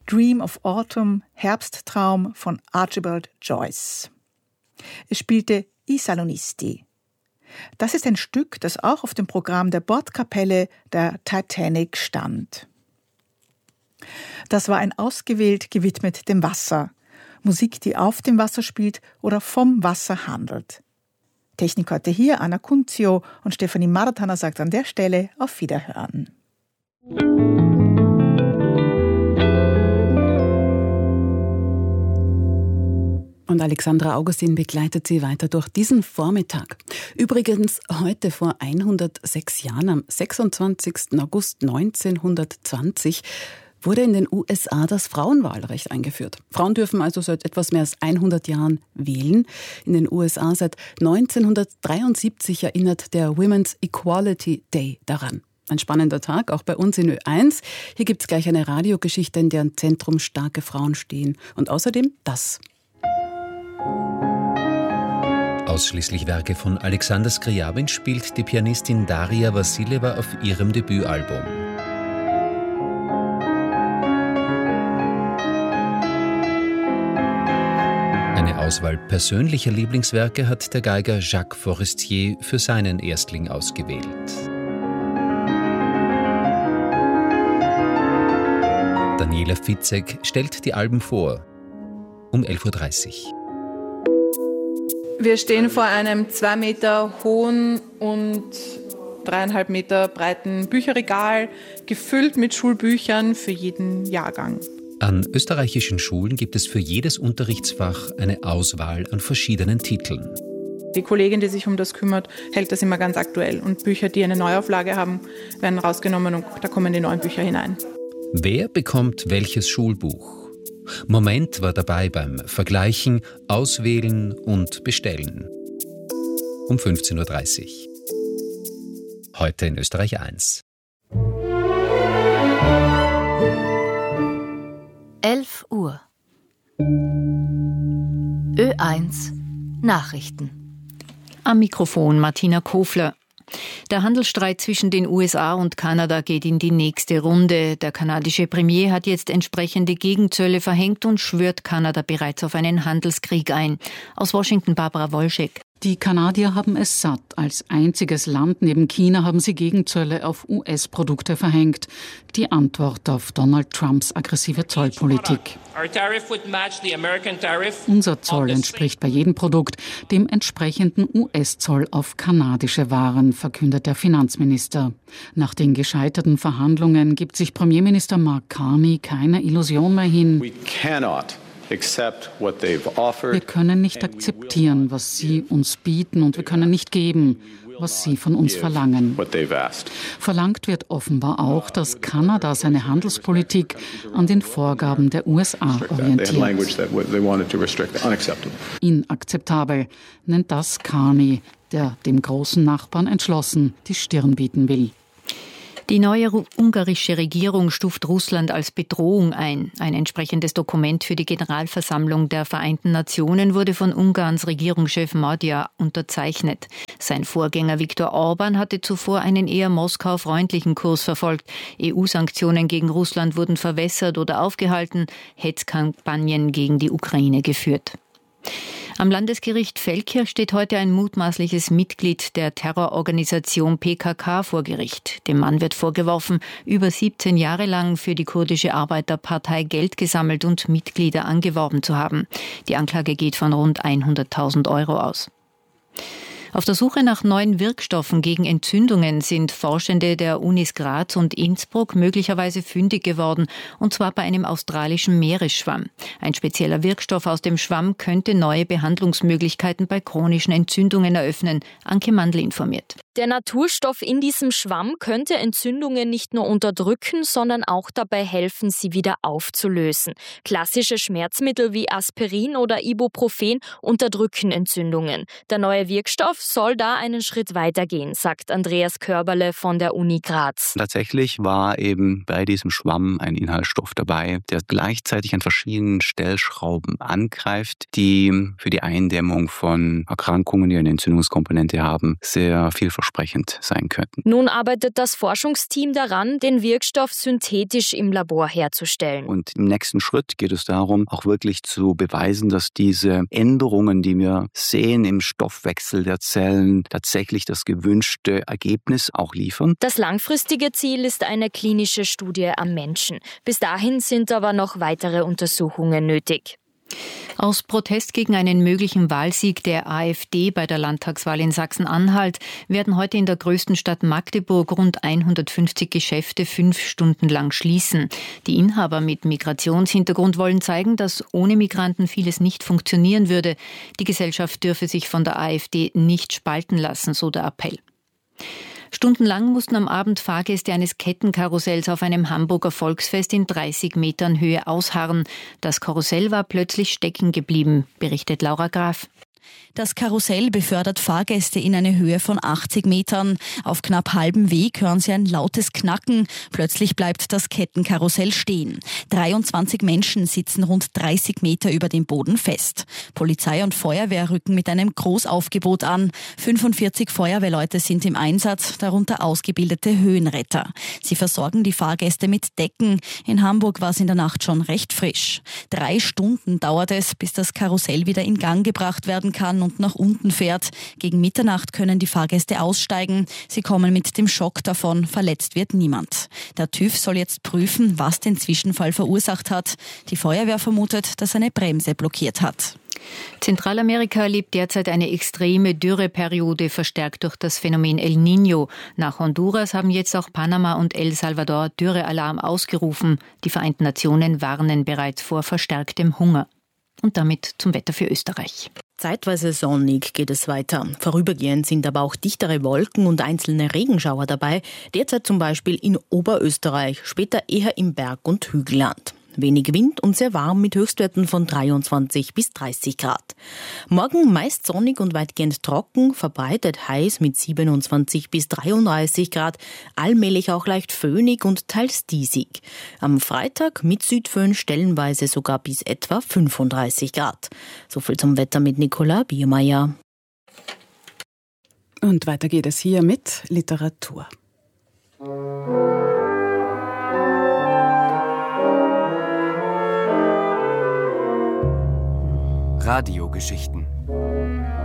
Dream of Autumn, Herbsttraum von Archibald Joyce. Es spielte I Salonisti. Das ist ein Stück, das auch auf dem Programm der Bordkapelle der Titanic stand. Das war ein ausgewählt gewidmet dem Wasser. Musik, die auf dem Wasser spielt oder vom Wasser handelt. Technik heute hier Anna Kunzio und Stefanie Martana sagt an der Stelle auf Wiederhören. Und Alexandra Augustin begleitet Sie weiter durch diesen Vormittag. Übrigens heute vor 106 Jahren, am 26. August 1920, wurde in den USA das Frauenwahlrecht eingeführt. Frauen dürfen also seit etwas mehr als 100 Jahren wählen. In den USA seit 1973 erinnert der Women's Equality Day daran. Ein spannender Tag, auch bei uns in Ö1. Hier gibt es gleich eine Radiogeschichte, in deren Zentrum starke Frauen stehen. Und außerdem das. Ausschließlich Werke von Alexander Scriabin spielt die Pianistin Daria Vasileva auf ihrem Debütalbum. Eine Auswahl persönlicher Lieblingswerke hat der Geiger Jacques Forestier für seinen Erstling ausgewählt. Daniela Fitzek stellt die Alben vor. Um 11.30 Uhr. Wir stehen vor einem 2 Meter hohen und 3,5 Meter breiten Bücherregal, gefüllt mit Schulbüchern für jeden Jahrgang. An österreichischen Schulen gibt es für jedes Unterrichtsfach eine Auswahl an verschiedenen Titeln. Die Kollegin, die sich um das kümmert, hält das immer ganz aktuell. Und Bücher, die eine Neuauflage haben, werden rausgenommen und da kommen die neuen Bücher hinein. Wer bekommt welches Schulbuch? Moment war dabei beim Vergleichen, Auswählen und Bestellen. Um 15.30 Uhr. Heute in Österreich 1. 11 Uhr. Ö1 Nachrichten. Am Mikrofon Martina Kofler. Der Handelsstreit zwischen den USA und Kanada geht in die nächste Runde. Der kanadische Premier hat jetzt entsprechende Gegenzölle verhängt und schwört Kanada bereits auf einen Handelskrieg ein. Aus Washington Barbara Wolschek. Die Kanadier haben es satt. Als einziges Land neben China haben sie Gegenzölle auf US-Produkte verhängt. Die Antwort auf Donald Trumps aggressive Zollpolitik. Unser Zoll entspricht bei jedem Produkt dem entsprechenden US-Zoll auf kanadische Waren, verkündet der Finanzminister. Nach den gescheiterten Verhandlungen gibt sich Premierminister Mark Carney keine Illusion mehr hin. Wir können nicht akzeptieren, was sie uns bieten, und wir können nicht geben, was sie von uns verlangen. Verlangt wird offenbar auch, dass Kanada seine Handelspolitik an den Vorgaben der USA orientiert. Inakzeptabel nennt das Carney, der dem großen Nachbarn entschlossen die Stirn bieten will. Die neue ungarische Regierung stuft Russland als Bedrohung ein. Ein entsprechendes Dokument für die Generalversammlung der Vereinten Nationen wurde von Ungarns Regierungschef Magyar unterzeichnet. Sein Vorgänger Viktor Orbán hatte zuvor einen eher Moskau-freundlichen Kurs verfolgt. EU-Sanktionen gegen Russland wurden verwässert oder aufgehalten, Hetzkampagnen gegen die Ukraine geführt. Am Landesgericht Feldkirch steht heute ein mutmaßliches Mitglied der Terrororganisation PKK vor Gericht. Dem Mann wird vorgeworfen, über 17 Jahre lang für die kurdische Arbeiterpartei Geld gesammelt und Mitglieder angeworben zu haben. Die Anklage geht von rund 100.000 Euro aus. Auf der Suche nach neuen Wirkstoffen gegen Entzündungen sind Forschende der Unis Graz und Innsbruck möglicherweise fündig geworden, und zwar bei einem australischen Meeresschwamm. Ein spezieller Wirkstoff aus dem Schwamm könnte neue Behandlungsmöglichkeiten bei chronischen Entzündungen eröffnen. Anke Mandl informiert. Der Naturstoff in diesem Schwamm könnte Entzündungen nicht nur unterdrücken, sondern auch dabei helfen, sie wieder aufzulösen. Klassische Schmerzmittel wie Aspirin oder Ibuprofen unterdrücken Entzündungen. Der neue Wirkstoff Wirkstoff soll da einen Schritt weitergehen, sagt Andreas Körberle von der Uni Graz. Tatsächlich war eben bei diesem Schwamm ein Inhaltsstoff dabei, der gleichzeitig an verschiedenen Stellschrauben angreift, die für die Eindämmung von Erkrankungen, die eine Entzündungskomponente haben, sehr vielversprechend sein könnten. Nun arbeitet das Forschungsteam daran, den Wirkstoff synthetisch im Labor herzustellen. Und im nächsten Schritt geht es darum, auch wirklich zu beweisen, dass diese Änderungen, die wir sehen im Stoffwechsel der Zellen, tatsächlich das gewünschte Ergebnis auch liefern. Das langfristige Ziel ist eine klinische Studie am Menschen. Bis dahin sind aber noch weitere Untersuchungen nötig. Aus Protest gegen einen möglichen Wahlsieg der AfD bei der Landtagswahl in Sachsen-Anhalt werden heute in der größten Stadt Magdeburg rund 150 Geschäfte 5 Stunden lang schließen. Die Inhaber mit Migrationshintergrund wollen zeigen, dass ohne Migranten vieles nicht funktionieren würde. Die Gesellschaft dürfe sich von der AfD nicht spalten lassen, so der Appell. Stundenlang mussten am Abend Fahrgäste eines Kettenkarussells auf einem Hamburger Volksfest in 30 Metern Höhe ausharren. Das Karussell war plötzlich stecken geblieben, berichtet Laura Graf. Das Karussell befördert Fahrgäste in eine Höhe von 80 Metern. Auf knapp halbem Weg hören sie ein lautes Knacken. Plötzlich bleibt das Kettenkarussell stehen. 23 Menschen sitzen rund 30 Meter über dem Boden fest. Polizei und Feuerwehr rücken mit einem Großaufgebot an. 45 Feuerwehrleute sind im Einsatz, darunter ausgebildete Höhenretter. Sie versorgen die Fahrgäste mit Decken. In Hamburg war es in der Nacht schon recht frisch. 3 Stunden dauert es, bis das Karussell wieder in Gang gebracht werden kann und nach unten fährt. Gegen Mitternacht können die Fahrgäste aussteigen. Sie kommen mit dem Schock davon. Verletzt wird niemand. Der TÜV soll jetzt prüfen, was den Zwischenfall verursacht hat. Die Feuerwehr vermutet, dass eine Bremse blockiert hat. Zentralamerika erlebt derzeit eine extreme Dürreperiode, verstärkt durch das Phänomen El Niño. Nach Honduras haben jetzt auch Panama und El Salvador Dürrealarm ausgerufen. Die Vereinten Nationen warnen bereits vor verstärktem Hunger. Und damit zum Wetter für Österreich. Zeitweise sonnig geht es weiter. Vorübergehend sind aber auch dichtere Wolken und einzelne Regenschauer dabei. Derzeit zum Beispiel in Oberösterreich, später eher im Berg- und Hügelland. Wenig Wind und sehr warm mit Höchstwerten von 23 bis 30 Grad. Morgen meist sonnig und weitgehend trocken, verbreitet heiß mit 27 bis 33 Grad, allmählich auch leicht föhnig und teils diesig. Am Freitag mit Südföhn stellenweise sogar bis etwa 35 Grad. Soviel zum Wetter mit Nicola Biermeier. Und weiter geht es hier mit Literatur. Radiogeschichten.